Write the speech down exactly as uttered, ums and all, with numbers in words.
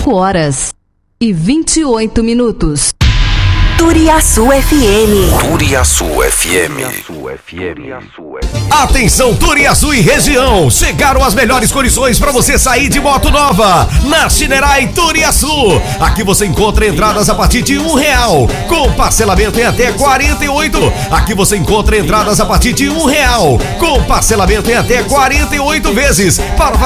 cinco horas e vinte e oito minutos. Turiaçu F M. Turiaçu F M. Atenção, Turiaçu e região. Chegaram as melhores condições para você sair de moto nova na Shinerai Turiaçu. Aqui você encontra entradas a partir de um real, com parcelamento em até quarenta e oito. Aqui você encontra entradas a partir de um real, com parcelamento em até quarenta e oito vezes para